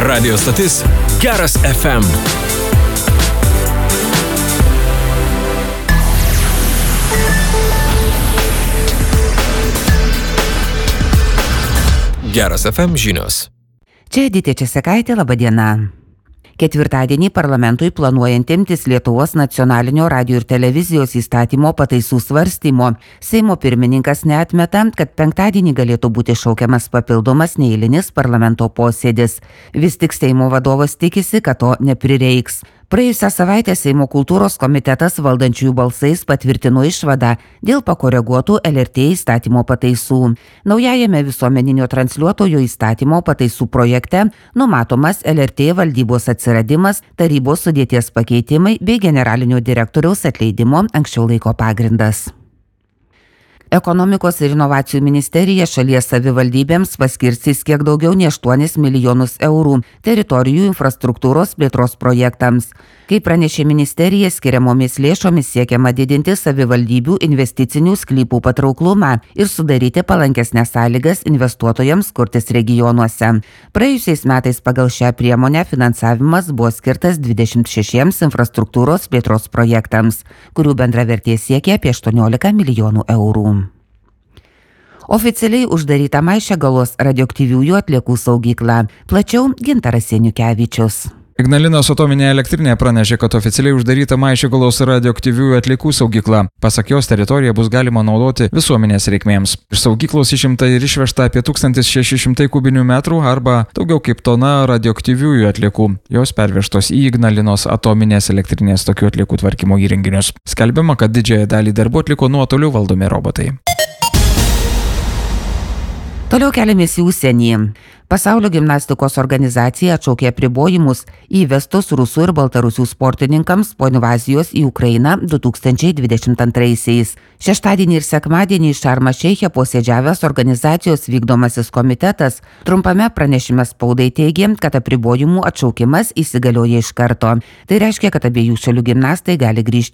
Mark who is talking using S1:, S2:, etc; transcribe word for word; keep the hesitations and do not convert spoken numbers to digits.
S1: Radio stotis Geras F M. Geras F M žinios.
S2: Čia Edita Česekaitė, laba diena. Ketvirtadienį parlamentui planuojant imtis Lietuvos nacionalinio radio ir televizijos įstatymo pataisų svarstymo, Seimo pirmininkas neatmeta, kad penktadienį galėtų būti šaukiamas papildomas neeilinis parlamento posėdis. Vis tik Seimo vadovas tikisi, kad to neprireiks. Praėjusią savaitę Seimo kultūros komitetas valdančiųjų balsais patvirtino išvadą dėl pakoreguotų L R T įstatymo pataisų. Naujajame visuomeninio transliuotojo įstatymo pataisų projekte numatomas L R T valdybos atsiradimas, tarybos sudėties pakeitimai bei generalinio direktoriaus atleidimo anksčiau laiko pagrindas. Ekonomikos ir inovacijų ministerija šalies savivaldybėms paskirstys kiek daugiau nei aštuonis milijonus eurų teritorijų infrastruktūros plėtros projektams. Kaip pranešė ministerija, skiriamomis lėšomis siekiama didinti savivaldybių investicinių sklypų patrauklumą ir sudaryti palankesnes sąlygas investuotojams kurtis regionuose. Praėjusiais metais pagal šią priemonę finansavimas buvo skirtas dvidešimt šešiems infrastruktūros plėtros projektams, kurių bendra vertė siekia apie aštuoniolika milijonų eurų. Oficialiai uždaryta Maišiagalos radioaktyviųjų atliekų saugykla. Plačiau Gintaras Seniukevičius.
S3: Ignalinos atominė elektrinė pranešė, kad oficialiai uždaryta Maišiagalos radioaktyviųjų atliekų saugykla. Pasak jos, teritoriją bus galima naudoti visuomenės reikmėms. Iš saugyklos išimta ir išvežta apie tūkstantis šeši šimtai kubinių metrų arba daugiau kaip tona radioaktyviųjų atliekų. Jos pervežtos į Ignalinos atominės elektrinės tokių atliekų tvarkymo įrenginius. Skelbiama, kad didžiąją dalį darbų atliko nuotoliu valdomi robotai.
S2: Toliau keliamės į užsienį. Pasaulio gimnastikos organizacija atšaukė apribojimus įvestus rusų ir baltarusių sportininkams po invazijos į Ukrainą du tūkstančiai dvidešimt antraisiais. Šeštadienį ir sekmadienį Šarm el Šeiche posėdžiavęs organizacijos vykdomasis komitetas trumpame pranešime spaudai teigė, kad apribojimų atšaukimas įsigalioja iš karto. Tai reiškia, kad abiejų šalių gimnastai gali grįžti